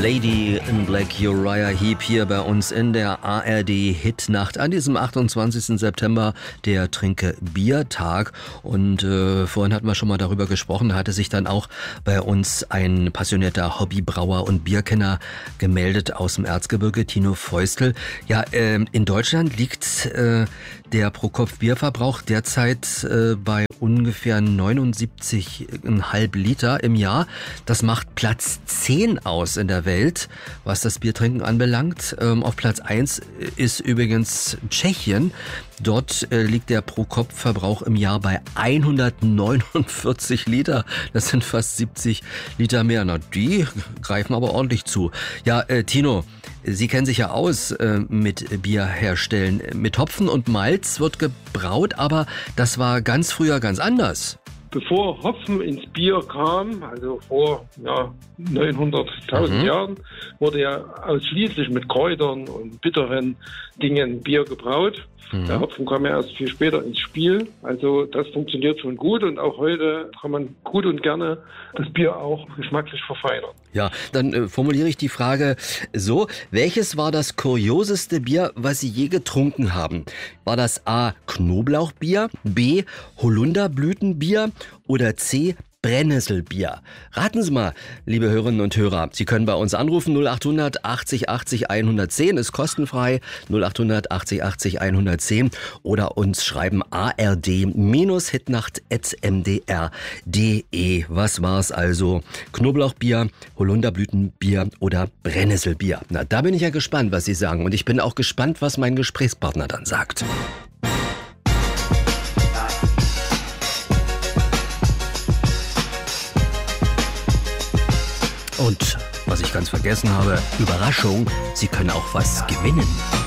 Lady in Black, Uriah Heep hier bei uns in der ARD-Hitnacht an diesem 28. September, der Trinke-Bier-Tag. Und vorhin hatten wir schon mal darüber gesprochen, da hatte sich dann auch bei uns ein passionierter Hobbybrauer und Bierkenner gemeldet aus dem Erzgebirge, Tino Feustel. Ja, in Deutschland liegt der Pro-Kopf-Bierverbrauch derzeit bei ungefähr 79,5 Liter im Jahr. Das macht Platz 10 aus in der Welt, was das Biertrinken anbelangt. Auf Platz 1 ist übrigens Tschechien. Dort liegt der Pro-Kopf-Verbrauch im Jahr bei 149 Liter. Das sind fast 70 Liter mehr. Na, die greifen aber ordentlich zu. Ja, Tino, Sie kennen sich ja aus mit Bier herstellen. Mit Hopfen und Malz wird gebraut, aber das war ganz früher ganz anders. Bevor Hopfen ins Bier kam, also vor 900.000 Jahren, wurde ja ausschließlich mit Kräutern und bitteren Dingen Bier gebraut. Der Hopfen kam ja erst viel später ins Spiel. Also das funktioniert schon gut und auch heute kann man gut und gerne das Bier auch geschmacklich verfeinern. Ja, dann formuliere ich die Frage so: Welches war das kurioseste Bier, was Sie je getrunken haben? War das A. Knoblauchbier, B. Holunderblütenbier oder C. Brennnesselbier? Raten Sie mal, liebe Hörerinnen und Hörer. Sie können bei uns anrufen, 0800 80 80 110, ist kostenfrei, 0800 80 80 110, oder uns schreiben ard-hitnacht@mdr.de. Was war's also? Knoblauchbier, Holunderblütenbier oder Brennnesselbier? Na, da bin ich ja gespannt, was Sie sagen, und ich bin auch gespannt, was mein Gesprächspartner dann sagt. Und was ich ganz vergessen habe, Überraschung, Sie können auch was gewinnen.